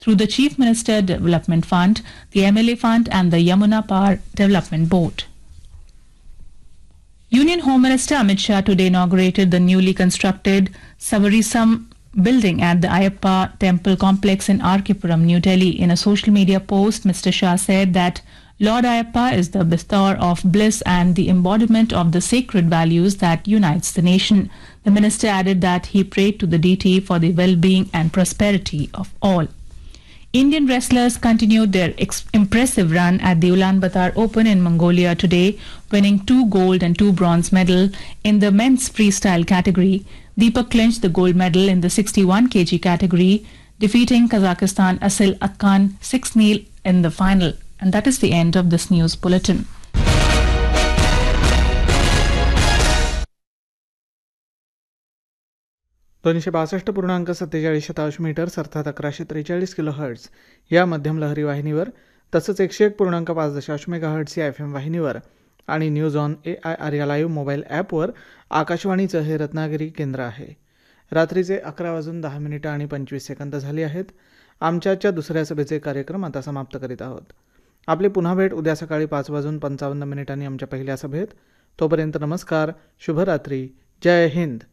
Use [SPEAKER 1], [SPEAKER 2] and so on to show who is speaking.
[SPEAKER 1] through the Chief Minister Development Fund, the MLA Fund and the Yamuna Par Development Board. Union Home Minister Amit Shah today inaugurated the newly constructed Savarisam building at the Ayappa Temple complex in RK-Puram, New Delhi. In a social media post, Mr. Shah said that Lord Ayappa is the bestower of bliss and the embodiment of the sacred values that unites the nation. The minister added that he prayed to the deity for the well-being and prosperity of all. Indian wrestlers continued their impressive run at the Ulaanbaatar Open in Mongolia today, winning 2 gold and 2 bronze medals in the men's freestyle category. Deepak clinched the gold medal in the 61 kg category, defeating Kazakhstan Asil Akkan 6-0 in the final. And that is the end of this news bulletin.
[SPEAKER 2] .47 metres अर्थात 1143 kilohertz या मध्यम लहरी वाहिनीवर तसंच 101.5 megahertz या FM वाहिनीवर आणि news on AIR live mobile ॲपवर आकाशवाणीचं हे रत्नागिरी केंद्र आहे. रात्रीचे 11:10 आणि 25 सेकंद झाली आहेत. आमच्या दुसऱ्या सभेचे कार्यक्रम आता समाप्त करीत आहोत. आपली पुन्हा भेट उद्या सकाळी 5:55 आमच्या पहिल्या सभेत. तोपर्यंत नमस्कार, शुभरात्री, जय हिंद.